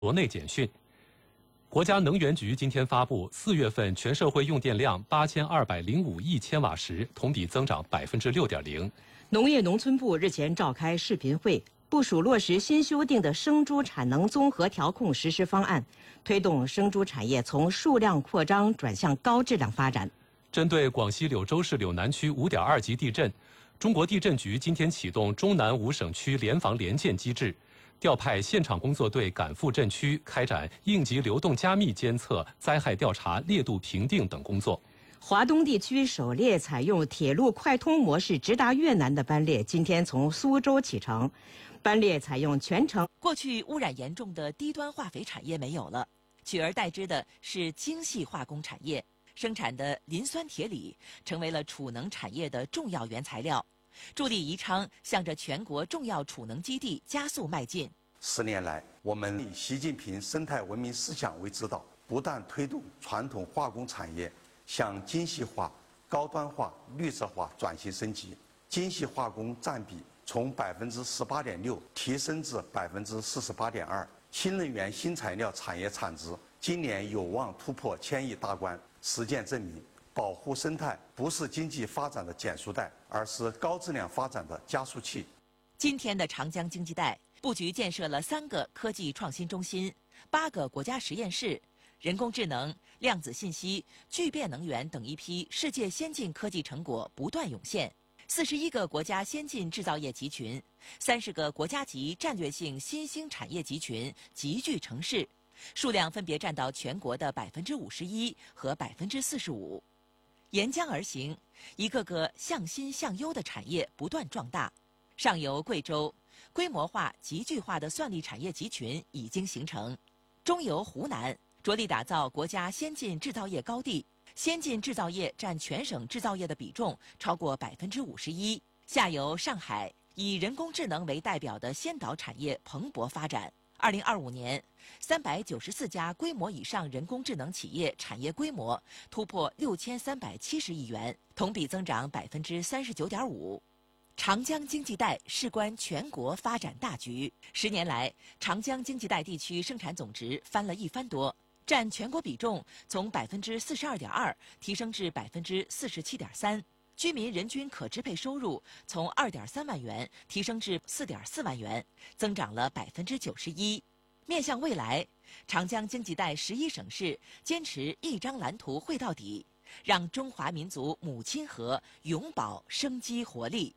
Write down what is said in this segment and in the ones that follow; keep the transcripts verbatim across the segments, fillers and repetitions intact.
国内简讯。国家能源局今天发布，四月份全社会用电量八千二百零五亿千瓦时，同比增长百分之六点零。 农业农村部日前召开视频会，部署落实新修订的生猪产能综合调控实施方案，推动生猪产业从数量扩张转向高质量发展。 针对广西柳州市柳南区五点二级地震，中国地震局今天启动中南五省区联防联建机制。调派现场工作队赶赴震区，开展应急流动加密监测、灾害调查、烈度评定等工作。 华东地区首列采用铁路快通模式直达越南的班列，今天从苏州启程。班列采用全程。 过去污染严重的低端化肥产业没有了，取而代之的是精细化工产业，生产的磷酸铁锂成为了储能产业的重要原材料。助力宜昌向着全国重要储能基地加速迈进。 十年来，我们以习近平生态文明思想为指导，不断推动传统化工产业向精细化、高端化、绿色化转型升级。精细化工占比从百分之十八点六提升至百分之四十八点二。新能源新材料产业产值今年有望突破千亿大关。实践证明，保护生态不是经济发展的减速带，而是高质量发展的加速器。 今天的长江经济带布局建设了三个科技创新中心、八个国家实验室、人工智能、量子信息、聚变能源等一批世界先进科技成果不断涌现。四十一个国家先进制造业集群，三十个国家级战略性新兴产业集群集聚成市，数量分别占到全国的百分之五十一和百分之四十五。沿江而行，一个个向新向优的产业不断壮大。上游贵州，规模化、集聚化的算力产业集群已经形成；中游湖南，着力打造国家先进制造业高地，先进制造业占全省制造业的比重超过百分之五十一；下游上海，以人工智能为代表的先导产业蓬勃发展。二零二五年，三百九十四家规模以上人工智能企业产业规模突破六千三百七十亿元，同比增长百分之三十九点五。长江经济带事关全国发展大局。十年来，长江经济带地区生产总值翻了一番多，占全国比重从百分之四十二点二提升至百分之四十七点三。居民人均可支配收入从二点三万元提升至四点四万元，增长了百分之九十一。面向未来，长江经济带十一省市坚持一张蓝图绘到底，让中华民族母亲河永葆生机活力。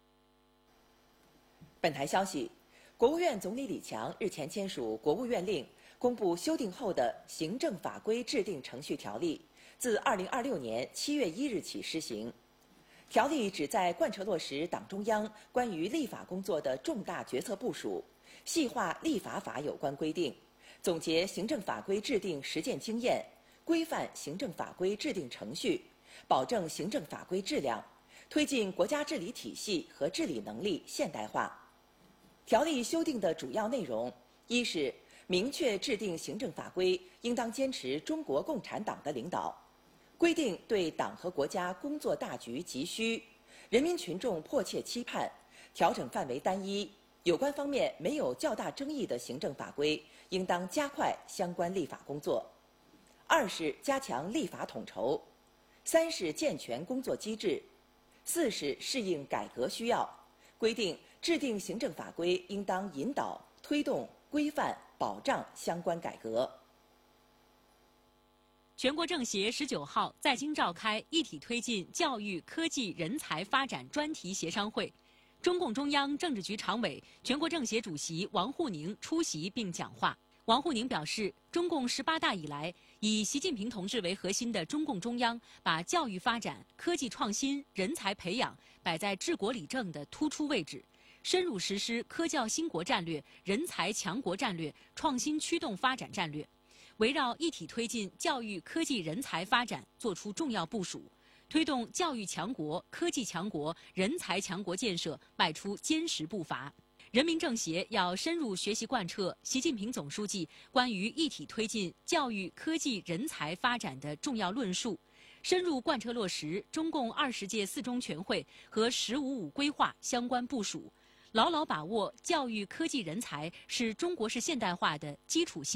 本台消息，国务院总理李强日前签署国务院令，公布修订后的《行政法规制定程序条例》，自二零二六年七月一日起施行。条例旨在贯彻落实党中央关于立法工作的重大决策部署，细化立法法有关规定，总结行政法规制定实践经验，规范行政法规制定程序，保证行政法规质量，推进国家治理体系和治理能力现代化。条例修订的主要内容，一是明确制定行政法规应当坚持中国共产党的领导，规定对党和国家工作大局急需、人民群众迫切期盼，调整范围单一，有关方面没有较大争议的行政法规，应当加快相关立法工作。二是加强立法统筹，三是健全工作机制，四是适应改革需要，规定制定行政法规应当引导、推动、规范、保障相关改革。 全国政协十九号在京召开一体推进教育、科技、人才发展专题协商会，中共中央政治局常委、全国政协主席王沪宁出席并讲话。王沪宁表示，中共十八大以来，以习近平同志为核心的中共中央把教育发展、科技创新、人才培养摆在治国理政的突出位置，深入实施科教兴国战略、人才强国战略、创新驱动发展战略。围绕一体推进教育、科技、人才发展作出重要部署，推动教育强国、科技强国、人才强国建设迈出坚实步伐。人民政协要深入学习贯彻习近平总书记关于一体推进教育、科技、人才发展的重要论述，深入贯彻落实中共二十届四中全会和“十五五”规划相关部署， 牢牢把握教育科技人才是中国式现代化的基础性。